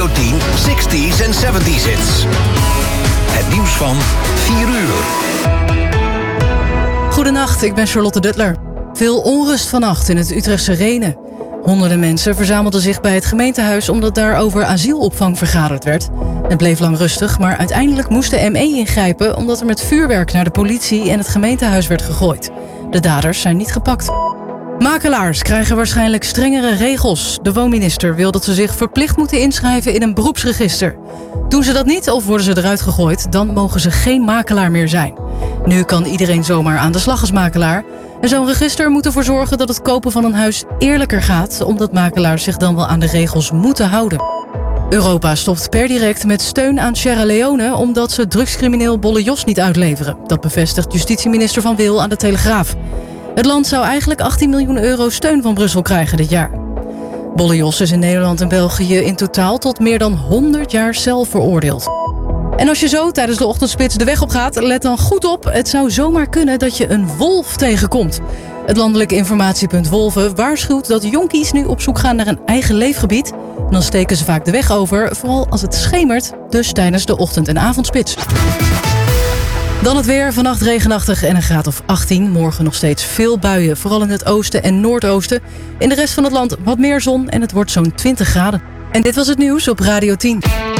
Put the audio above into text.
Radio 10 60s en 70s hits. Het nieuws van 4 uur. Goedenacht, ik ben Charlotte Duttler. Veel onrust vannacht in het Utrechtse Rhenen. Honderden mensen verzamelden zich bij het gemeentehuis omdat daar over asielopvang vergaderd werd. Het bleef lang rustig, maar uiteindelijk moest de ME ingrijpen omdat er met vuurwerk naar de politie en het gemeentehuis werd gegooid. De daders zijn niet gepakt. Makelaars krijgen waarschijnlijk strengere regels. De woonminister wil dat ze zich verplicht moeten inschrijven in een beroepsregister. Doen ze dat niet of worden ze eruit gegooid, dan mogen ze geen makelaar meer zijn. Nu kan iedereen zomaar aan de slag als makelaar. En zo'n register moet ervoor zorgen dat het kopen van een huis eerlijker gaat, omdat makelaars zich dan wel aan de regels moeten houden. Europa stopt per direct met steun aan Sierra Leone omdat ze drugscrimineel Bolle Jos niet uitleveren. Dat bevestigt justitieminister Van Wil aan de Telegraaf. Het land zou eigenlijk 18 miljoen euro steun van Brussel krijgen dit jaar. Bolle Jos is in Nederland en België in totaal tot meer dan 100 jaar cel veroordeeld. En als je zo tijdens de ochtendspits de weg op gaat, let dan goed op. Het zou zomaar kunnen dat je een wolf tegenkomt. Het landelijk informatiepunt Wolven waarschuwt dat jonkies nu op zoek gaan naar een eigen leefgebied. En dan steken ze vaak de weg over, vooral als het schemert, dus tijdens de ochtend- en avondspits. Dan het weer, vannacht regenachtig en een graad of 18. Morgen nog steeds veel buien, vooral in het oosten en noordoosten. In de rest van het land wat meer zon en het wordt zo'n 20 graden. En dit was het nieuws op Radio 10.